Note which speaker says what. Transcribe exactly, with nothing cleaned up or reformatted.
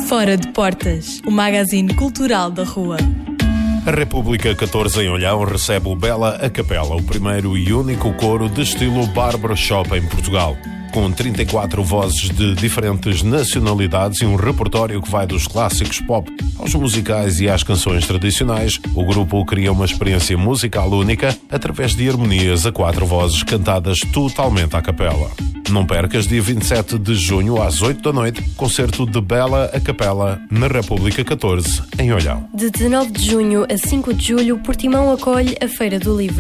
Speaker 1: Fora de Portas, o magazine cultural da rua.
Speaker 2: A República catorze em Olhão recebe o Bela a Capela, o primeiro e único coro de estilo barbershop em Portugal. Com trinta e quatro vozes de diferentes nacionalidades e um repertório que vai dos clássicos pop aos musicais e às canções tradicionais, o grupo cria uma experiência musical única através de harmonias a quatro vozes cantadas totalmente à capela. Não percas, dia vinte e sete de junho, às oito da noite, concerto de Bela a Capela na República catorze, em Olhão.
Speaker 1: De dezanove de junho a cinco de julho, Portimão acolhe a Feira do Livro.